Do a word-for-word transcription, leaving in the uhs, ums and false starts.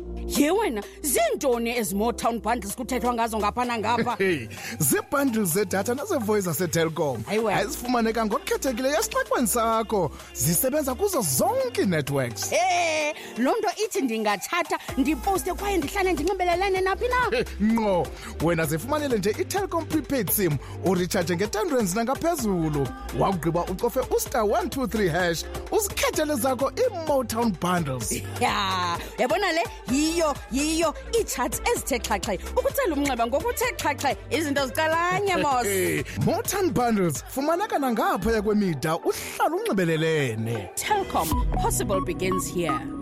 Ye wena, zintoni ezimotown bundles kuthethwa ngazo ngapha nangapha? Hey, zibundles zedatha nazevoice aseTelkom. Ayiwe. Azifumaneka ngokukhethekileyo esixaxweni sakho. Zisebenza kuzo zonke networks. Eh, lonto ithi ndingathatha ndiposte kwaye ndihlale ndinxibelelene naphi na? Ngqo, wena zifumanele nje iTelkom prepaid sim uricharge nge-ten rands nangaphezulu. Wawugqiba ucofe ustar one two three hash uzikhethele zakho imotown bundles. Ya, yabona le yiyo yiyo i-chats ezithe xhaxhe ukucela umnxeba ngokuthe xhaxhe izinto zicalanye mos. Hey, motown bundles fumaneka nangaphaya kwemida uhlala unxibelelene. Telkom, possible begins here.